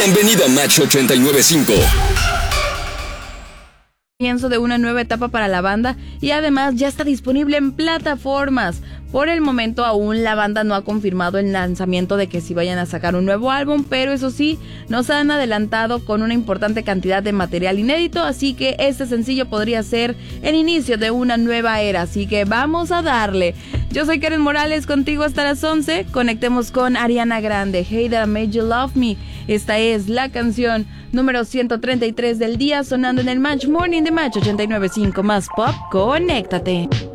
Bienvenido a Match 89.5. Comienzo de una nueva etapa para la banda y además ya está disponible en plataformas. Por el momento aún la banda no ha confirmado el lanzamiento de que sí vayan a sacar un nuevo álbum, pero eso sí, nos han adelantado con una importante cantidad de material inédito, así que este sencillo podría ser el inicio de una nueva era, así que vamos a darle. Yo soy Karen Morales, contigo hasta las 11, conectemos con Ariana Grande, Hey That Made You Love Me. Esta es la canción número 133 del día, sonando en el Match Morning de Match 89.5 más Pop. Conéctate.